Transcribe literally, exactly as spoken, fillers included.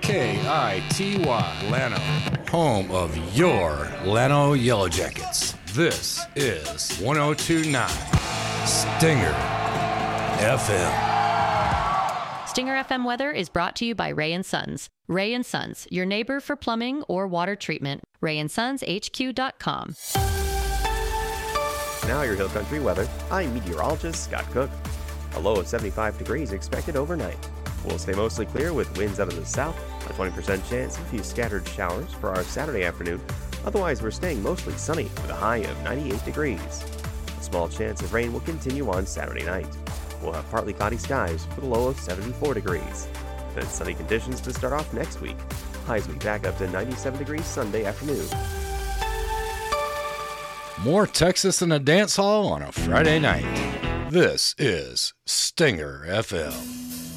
K I T Y, Llano, home of your Llano Yellow Jackets. This is one oh two point nine Stinger F M. Stinger F M weather is brought to you by Ray and Sons. Ray and Sons, your neighbor for plumbing or water treatment. ray and sons h q dot com. Now your Hill Country weather. I'm meteorologist Scott Cook. A low of seventy-five degrees expected overnight. We'll stay mostly clear with winds out of the south, a twenty percent chance of a few scattered showers for our Saturday afternoon. Otherwise, we're staying mostly sunny with a high of ninety-eight degrees. A small chance of rain will continue on Saturday night. We'll have partly cloudy skies with a low of seventy-four degrees. Then sunny conditions to start off next week. Highs will be back up to ninety-seven degrees Sunday afternoon. More Texas than a dance hall on a Friday night. This is Stinger F M.